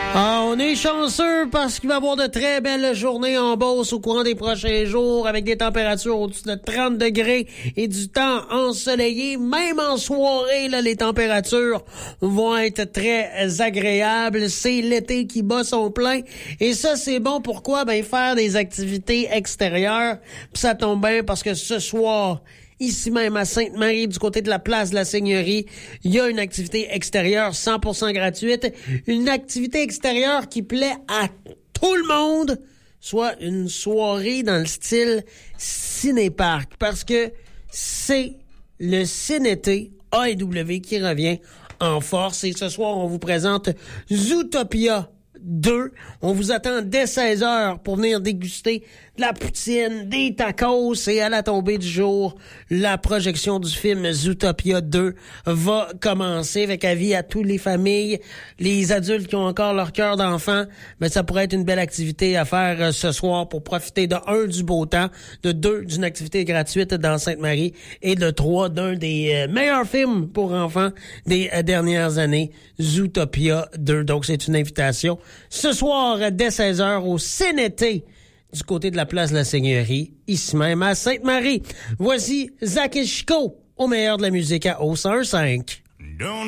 Ah, on est chanceux parce qu'il va y avoir de très belles journées en Beauce au courant des prochains jours avec des températures au-dessus de 30 degrés et du temps ensoleillé. Même en soirée, là, les températures vont être très agréables. C'est l'été qui bat son plein. Et ça, c'est bon. Pourquoi? Ben, faire des activités extérieures. Puis ça tombe bien parce que ce soir, ici même à Sainte-Marie, du côté de la place de la Seigneurie, il y a une activité extérieure 100% gratuite. Une activité extérieure qui plaît à tout le monde, soit une soirée dans le style ciné-parc. Parce que c'est le Ciné-été AEW qui revient en force. Et ce soir, on vous présente Zootopia 2. On vous attend dès 16h pour venir déguster de la poutine, des tacos, et à la tombée du jour, la projection du film Zootopia 2 va commencer. Avec avis à toutes les familles, les adultes qui ont encore leur cœur d'enfant, mais ça pourrait être une belle activité à faire ce soir pour profiter de 1 du beau temps, de 2 d'une activité gratuite dans Sainte-Marie et de 3 d'un des meilleurs films pour enfants des dernières années, Zootopia 2. Donc c'est une invitation ce soir dès 16h au Ciné-été du côté de la place de la Seigneurie, ici même à Sainte-Marie. Voici Zach et Chico au meilleur de la musique à O105.